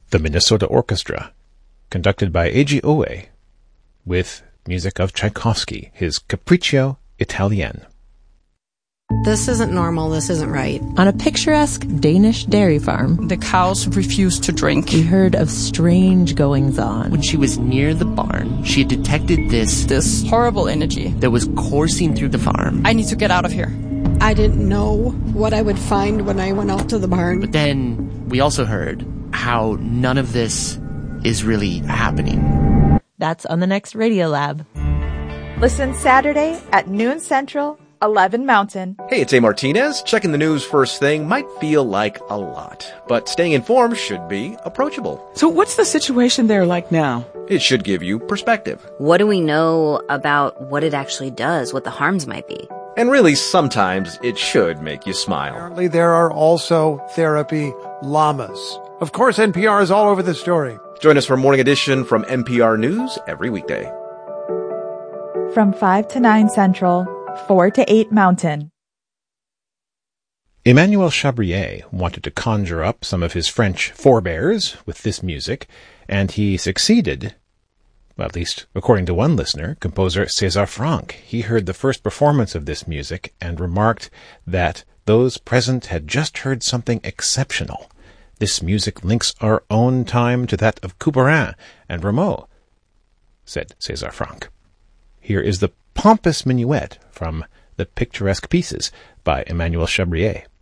The Minnesota Orchestra, conducted by Eiji Oe, with music of Tchaikovsky, his Capriccio Italien. This isn't normal, this isn't right. On a picturesque Danish dairy farm, the cows refused to drink. we heard of strange goings-on. When she was near the barn, she had detected this horrible energy that was coursing through the farm. I need to get out of here. I didn't know what I would find when I went out to the barn. But then we also heard how none of this is really happening. That's on the next Radiolab. Listen Saturday at noon Central, 11 Mountain. Hey, it's A. Martinez. Checking the news first thing might feel like a lot, but staying informed should be approachable. So what's the situation there like now? It should give you perspective. What do we know about what it actually does, what the harms might be? And really, sometimes it should make you smile. Apparently, there are also therapy llamas. Of course, NPR is all over the story. Join us for Morning Edition from NPR News every weekday. From 5 to 9 Central, 4 to 8 Mountain. Emmanuel Chabrier wanted to conjure up some of his French forebears with this music, and he succeeded. Well, at least according to one listener, composer César Franck. He heard the first performance of this music and remarked that those present had just heard something exceptional. This music links our own time to that of Couperin and Rameau, said César Franck. Here is the pompous minuet from The Picturesque Pieces by Emmanuel Chabrier.